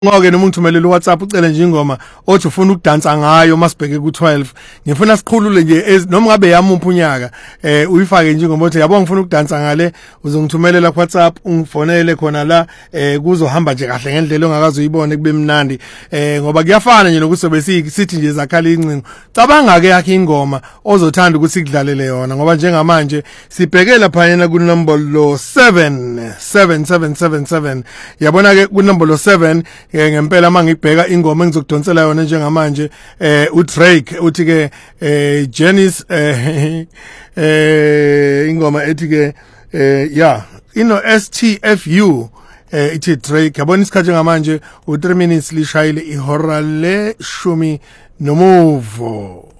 Ngoke noma ungithumelele uWhatsApp ucele nje ingoma othi ufuna ukudansa ngayo masibheke ku12 ngifuna siqhulule nje noma ngabe yamuphi unyaka uyifake nje ingoma othi yabo ngifuna ukudansa ngale uzongithumelela kuWhatsApp ungifonele khona la kuzohamba nje kahle ngendlela ongakazi uyibone kube mnandi ngoba kuyafana nje nokusobe sithi nje zakhala incingo cabanga ke yakhe ingoma ozothanda ukuthi sikudlalele yona ngoba njengamanje sibheke lapha yena ku number lo 7777 yabona ke ku number lo 7 ngempela mangibheka ingoma engizokudonsela yona njengamanje uDrake uthi ke Janice ingoma ethi ke ino STFU ithi Drake yabona isikhathi njengamanje u3 minutes lishayile ihora le 10 nomuvo.